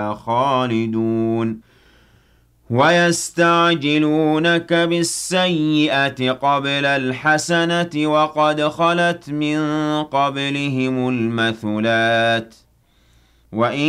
فيها خالدون ويستعجلونك بالسيئة قبل الحسنة وقد خلت من قبلهم المثلات وإن